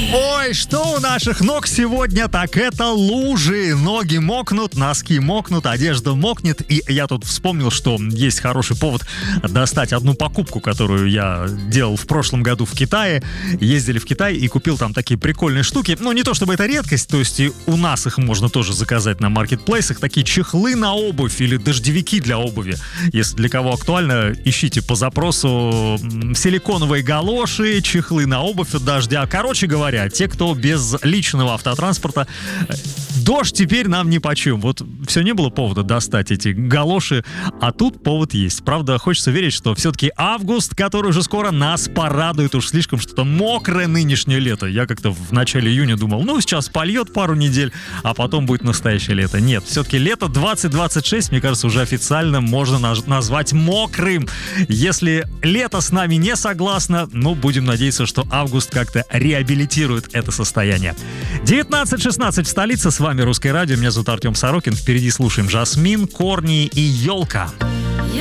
Ой, что у наших ног сегодня, так это лужи. Ноги мокнут, носки мокнут, одежда мокнет. И я тут вспомнил, что есть хороший повод достать одну покупку, которую я делал в прошлом году в Китае. Ездили в Китай и купил там такие прикольные штуки. Ну, не то чтобы это редкость, то есть и у нас их можно тоже заказать на маркетплейсах. Такие чехлы на обувь или дождевики для обуви. Если для кого актуально, ищите по запросу силиконовые галоши, чехлы на обувь от дождя. Короче говоря, те, кто без личного автотранспорта, дождь теперь нам нипочем. Вот все не было повода достать эти галоши, а тут повод есть. Правда, хочется верить, что все-таки август, который уже скоро, нас порадует. Уж слишком что-то мокрое нынешнее лето. Я как-то в начале июня думал, ну, сейчас польет пару недель, а потом будет настоящее лето. Нет, все-таки лето 2026, мне кажется, уже официально можно назвать мокрым. Если лето с нами не согласно, ну, будем надеяться, что август как-то реабилитирует это состояние. 19:16 в столице. С вами Русское радио. Меня зовут Артем Сорокин. Впереди слушаем Жасмин, Корни и Елка.